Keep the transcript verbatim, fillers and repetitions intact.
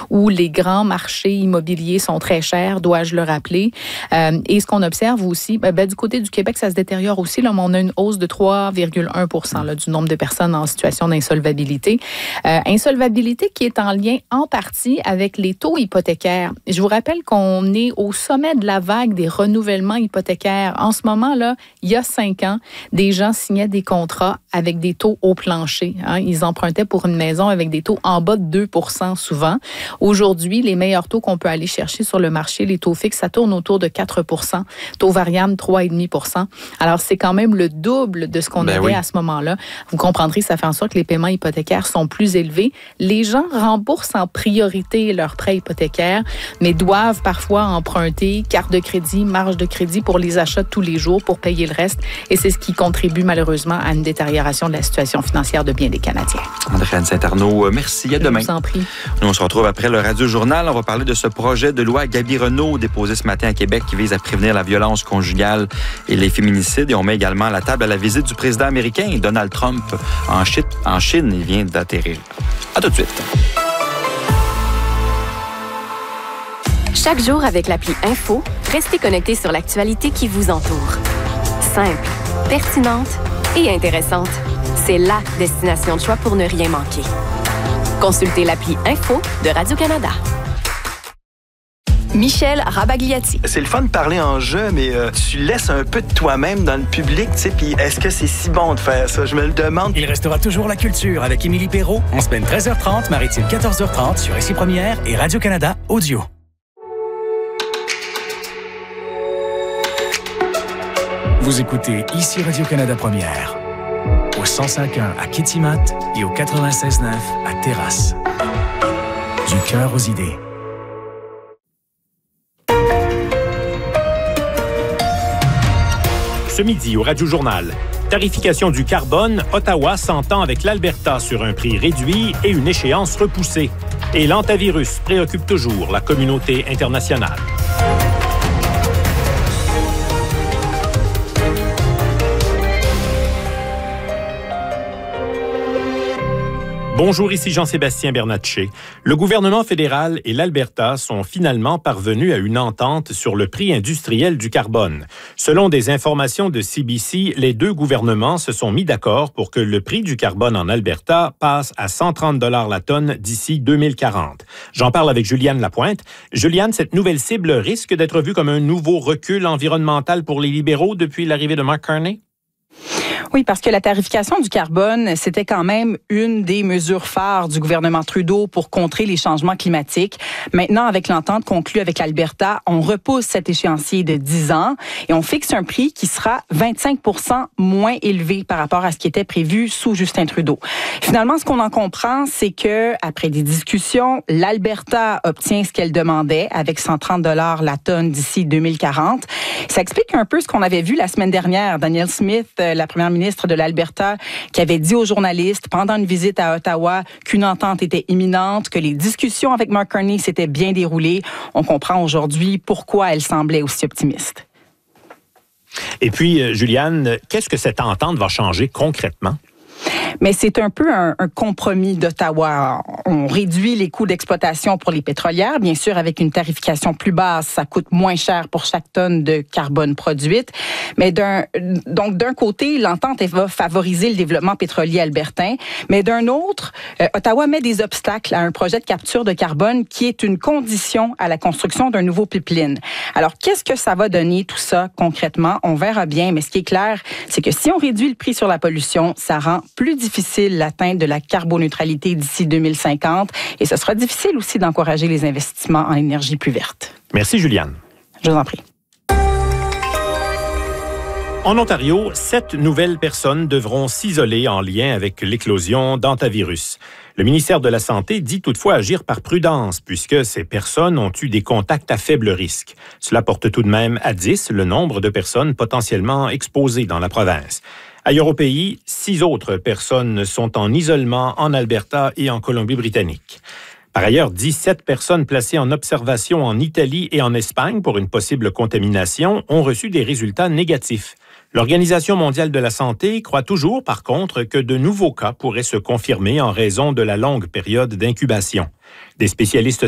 où les grands marchés immobiliers sont très chers, dois-je le rappeler. Euh, et ce qu'on observe aussi, ben, ben, du côté du Québec, ça se détériore aussi. Là, on a une hausse de trois virgule un pour cent là, du nombre de personnes en situation d'insolvabilité. Euh, insolvabilité qui est en lien en partie avec les taux hypothécaires. Je vous rappelle qu'on est au sommet de la vague des renouvellements hypothécaires. En ce moment, là, il y a cinq ans, des gens signaient des contrats avec des taux au plancher. Hein. Ils empruntaient pour une maison avec des taux en bas de deux pour cent souvent. Aujourd'hui, les meilleurs taux qu'on peut aller chercher sur le marché, les taux fixes, ça tourne autour de quatre pour cent. Taux variable, trois virgule cinq pour cent. Alors, c'est quand même le double de ce qu'on ben avait oui. à ce moment-là. Vous comprendrez, ça fait en sorte que les paiements hypothécaires sont plus élevés. Les gens remboursent en priorité leurs prêts hypothécaires, mais doivent parfois emprunter carte de crédit, marge de crédit pour les achats de tous les jours pour payer le reste. Et c'est ce qui contribue malheureusement à une détérioration de la situation financière de bien des Canadiens. Andréane Saint-Arnaud, merci. À demain. Je vous en prie. Nous, on se retrouve après le Radio-Journal. On va parler de ce projet de loi Gaby Renault déposé ce matin à Québec qui vise à prévenir la violence conjugale et les féminicides. Et on met également à la table à la visite du président américain Donald Trump en Chine. En Chine, il vient d'atterrir. À tout de suite. Chaque jour avec l'appli Info, restez connectés sur l'actualité qui vous entoure. Simple, pertinente et intéressante. C'est la destination de choix pour ne rien manquer. Consultez l'appli Info de Radio-Canada. Michel Rabagliati. C'est le fun de parler en jeu, mais euh, tu laisses un peu de toi-même dans le public, tu sais, puis est-ce que c'est si bon de faire ça? Je me le demande. Il restera toujours la culture avec Émilie Perrault, en semaine treize heures trente, maritime quatorze heures trente sur Ici Première et Radio-Canada Audio. Vous écoutez Ici Radio-Canada Première, au cent cinq point un à Kitimat et au quatre-vingt-seize neuf à Terrasse. Du cœur aux idées. Ce midi au Radio-Journal, tarification du carbone, Ottawa s'entend avec l'Alberta sur un prix réduit et une échéance repoussée. Et l'antavirus préoccupe toujours la communauté internationale. Bonjour, ici Jean-Sébastien Bernatchez. Le gouvernement fédéral et l'Alberta sont finalement parvenus à une entente sur le prix industriel du carbone. Selon des informations de C B C, les deux gouvernements se sont mis d'accord pour que le prix du carbone en Alberta passe à cent trente dollars la tonne d'ici deux mille quarante. J'en parle avec Juliane Lapointe. Juliane, cette nouvelle cible risque d'être vue comme un nouveau recul environnemental pour les libéraux depuis l'arrivée de Mark Carney? Oui, parce que la tarification du carbone, c'était quand même une des mesures phares du gouvernement Trudeau pour contrer les changements climatiques. Maintenant, avec l'entente conclue avec l'Alberta, on repousse cet échéancier de dix ans et on fixe un prix qui sera vingt-cinq pour cent moins élevé par rapport à ce qui était prévu sous Justin Trudeau. Finalement, ce qu'on en comprend, c'est que après des discussions, l'Alberta obtient ce qu'elle demandait avec cent trente dollars la tonne d'ici deux mille quarante. Ça explique un peu ce qu'on avait vu la semaine dernière. Danielle Smith, la première ministre de l'Alberta, qui avait dit aux journalistes pendant une visite à Ottawa qu'une entente était imminente, que les discussions avec Mark Carney s'étaient bien déroulées. On comprend aujourd'hui pourquoi elle semblait aussi optimiste. Et puis, Juliane, qu'est-ce que cette entente va changer concrètement? Mais c'est un peu un, un compromis d'Ottawa. On réduit les coûts d'exploitation pour les pétrolières. Bien sûr, avec une tarification plus basse, ça coûte moins cher pour chaque tonne de carbone produite. Mais d'un, donc d'un côté, l'entente va favoriser le développement pétrolier albertain. Mais d'un autre, euh, Ottawa met des obstacles à un projet de capture de carbone qui est une condition à la construction d'un nouveau pipeline. Alors, qu'est-ce que ça va donner tout ça concrètement? On verra bien. Mais ce qui est clair, c'est que si on réduit le prix sur la pollution, ça rend plus difficile l'atteinte de la carboneutralité d'ici deux mille cinquante et ce sera difficile aussi d'encourager les investissements en énergie plus verte. Merci, Juliane. Je vous en prie. En Ontario, sept nouvelles personnes devront s'isoler en lien avec l'éclosion d'antavirus. Le ministère de la Santé dit toutefois agir par prudence puisque ces personnes ont eu des contacts à faible risque. Cela porte tout de même à dix le nombre de personnes potentiellement exposées dans la province. Ailleurs au pays, six autres personnes sont en isolement en Alberta et en Colombie-Britannique. Par ailleurs, dix-sept personnes placées en observation en Italie et en Espagne pour une possible contamination ont reçu des résultats négatifs. L'Organisation mondiale de la santé croit toujours, par contre, que de nouveaux cas pourraient se confirmer en raison de la longue période d'incubation. Des spécialistes